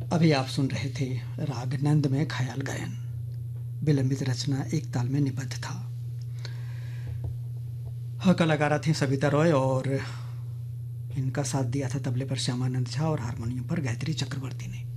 अभी आप सुन रहे थे राग नंद में ख्याल गायन। विलंबित रचना एक ताल में निबद्ध था। कलाकारा थी सविता रॉय और इनका साथ दिया था तबले पर श्यामानंद झा और हारमोनियम पर गायत्री चक्रवर्ती ने।